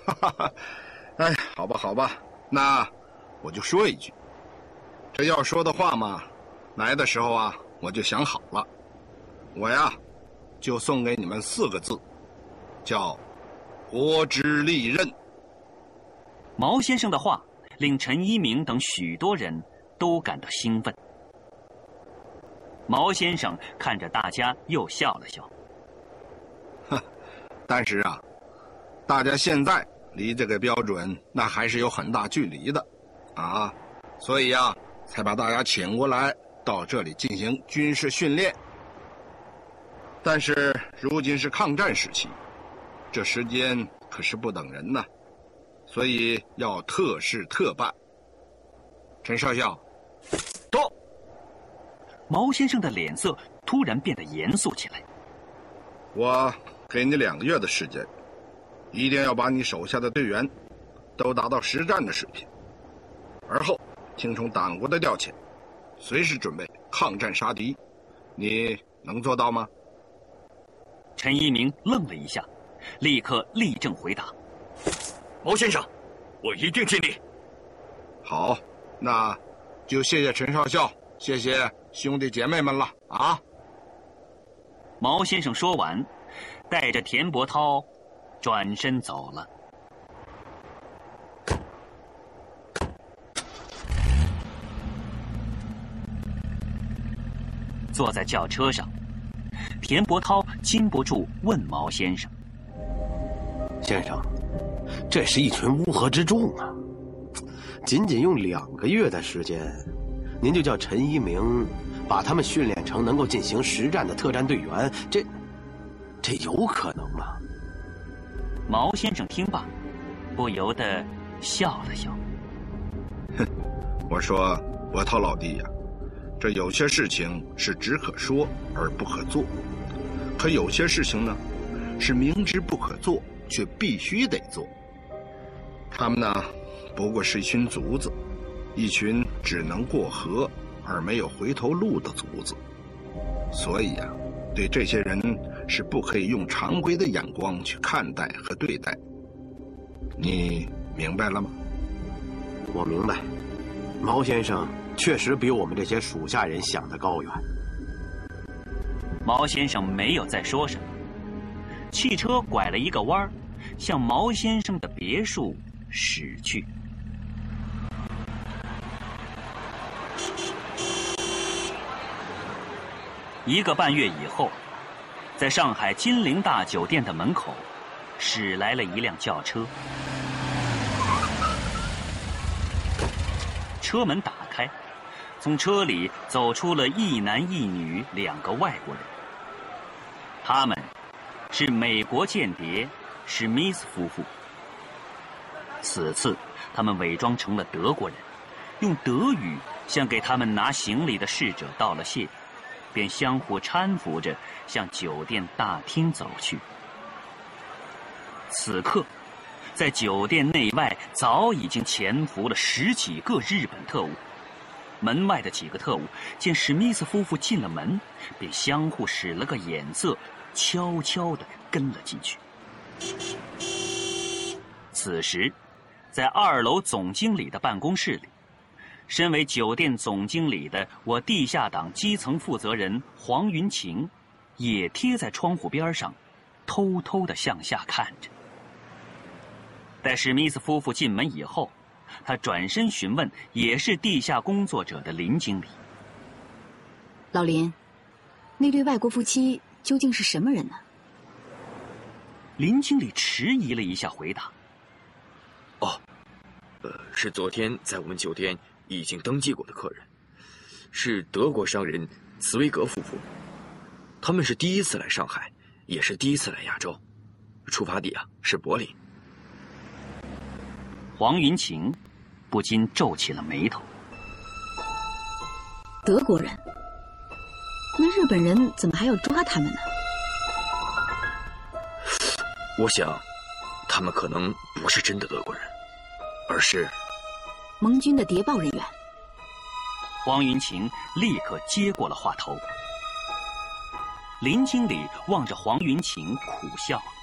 哎，好吧，好吧，那我就说一句，这要说的话嘛，来的时候啊，我就想好了，我呀，就送给你们4个字，叫国之利刃。 毛先生的话令陈一鸣等许多人都感到兴奋。毛先生看着大家又笑了笑。 但是啊，大家现在离这个标准那还是有很大距离的，啊，所以啊，才把大家请过来到这里进行军事训练。但是如今是抗战时期，这时间可是不等人呐，所以要特事特办。陈少校，到。 毛先生的脸色突然变得严肃起来。 我给你2个月的时间，一定要把你手下的队员都达到实战的水平，而后听从党国的调遣，随时准备抗战杀敌。你能做到吗？ 陈一鸣愣了一下，立刻立正回答： 毛先生，我一定尽力。 好，那就谢谢陈少校，谢谢兄弟姐妹们了啊！ 毛先生说完，带着田伯涛转身走了。坐在轿车上，田伯涛禁不住问毛先生： 先生，这是一群乌合之众啊！仅仅用2个月的时间，您就叫陈一鸣把他们训练成能够进行实战的特战队员，这有可能吗？ 毛先生听罢，不由得笑了笑。 哼，我说伯涛老弟呀，这有些事情是只可说而不可做，可有些事情呢，是明知不可做却必须得做。他们呢，不过是一群卒子，一群只能过河而没有回头路的卒子。所以啊，对这些人是不可以用常规的眼光去看待和对待。你明白了吗？ 我明白，毛先生确实比我们这些属下人想得高远。 毛先生没有再说什么，汽车拐了一个弯，向毛先生的别墅驶去。1个半月以后，在上海金陵大酒店的门口，驶来了一辆轿车。车门打开，从车里走出了一男一女2个外国人。他们是美国间谍史密斯夫妇。此次他们伪装成了德国人，用德语向给他们拿行李的侍者道了谢，便相互搀扶着向酒店大厅走去。此刻，在酒店内外早已经潜伏了10几个日本特务。门外的几个特务见史密斯夫妇进了门，便相互使了个眼色，悄悄地跟了进去。此时，在2楼总经理的办公室里，身为酒店总经理的我地下党基层负责人黄云晴，也贴在窗户边上，偷偷地向下看着。待史密斯夫妇进门以后，他转身询问也是地下工作者的林经理： 老林，那对外国夫妻究竟是什么人呢？ 林经理迟疑了一下，回答： 是昨天在我们酒店已经登记过的客人，是德国商人茨威格夫妇。他们是第一次来上海，也是第一次来亚洲，出发地是柏林。 黄云晴不禁皱起了眉头。 德国人？那日本人怎么还要抓他们呢？ 我想，他们可能不是真的德国人，而是盟军的谍报人员。 黄云晴立刻接过了话头。林经理望着黄云晴苦笑。